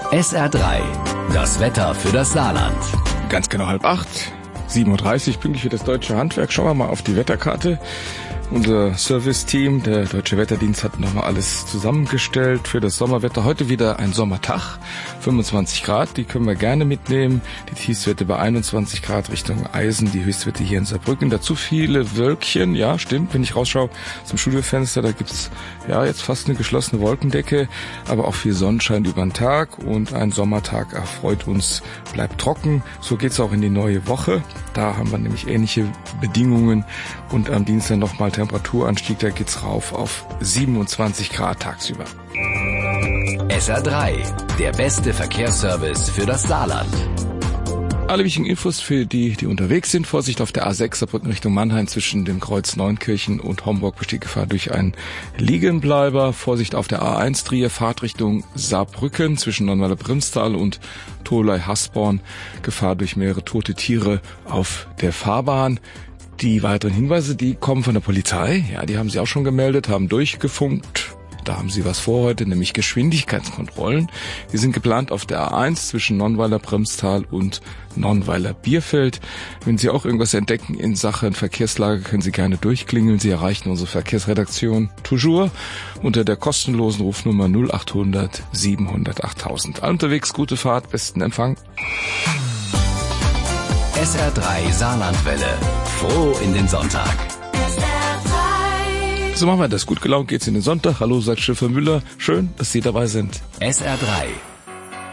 SR3, das Wetter für das Saarland. Ganz genau 7:30, 7:30 Uhr, pünktlich für das deutsche Handwerk. Schauen wir mal auf die Wetterkarte. Unser Service-Team, der Deutsche Wetterdienst, hat nochmal alles zusammengestellt für das Sommerwetter. Heute wieder ein Sommertag, 25 Grad, die können wir gerne mitnehmen. Die Tiefstwerte bei 21 Grad Richtung Eisen, die Höchstwerte hier in Saarbrücken. Dazu viele Wölkchen, ja stimmt, wenn ich rausschaue zum Studiofenster, da gibt's ja jetzt fast eine geschlossene Wolkendecke, aber auch viel Sonnenschein über den Tag und ein Sommertag erfreut uns, bleibt trocken. So geht's auch in die neue Woche. Da haben wir nämlich ähnliche Bedingungen und am Dienstag nochmal Temperaturanstieg, da geht's rauf auf 27 Grad tagsüber. SR3, der beste Verkehrsservice für das Saarland. Alle wichtigen Infos für die unterwegs sind. Vorsicht auf der A6 Saarbrücken Richtung Mannheim zwischen dem Kreuz Neunkirchen und Homburg besteht Gefahr durch einen Liegenbleiber. Vorsicht auf der A1 Trier Fahrtrichtung Saarbrücken zwischen Nonnweiler-Primstal und Tholey-Hasborn. Gefahr durch mehrere tote Tiere auf der Fahrbahn. Die weiteren Hinweise, die kommen von der Polizei. Ja, die haben sie auch schon gemeldet, haben durchgefunkt. Da haben sie was vor heute, nämlich Geschwindigkeitskontrollen. Die sind geplant auf der A1 zwischen Nonnweiler-Primstal und Nonnweiler-Bierfeld. Wenn Sie auch irgendwas entdecken in Sachen Verkehrslage, können Sie gerne durchklingeln. Sie erreichen unsere Verkehrsredaktion toujours unter der kostenlosen Rufnummer 0800 700 8000. Unterwegs gute Fahrt, besten Empfang. SR3 Saarlandwelle. Froh in den Sonntag. So machen wir das. Gut gelaunt geht's in den Sonntag. Hallo, sagt Schiffer Müller. Schön, dass Sie dabei sind. SR3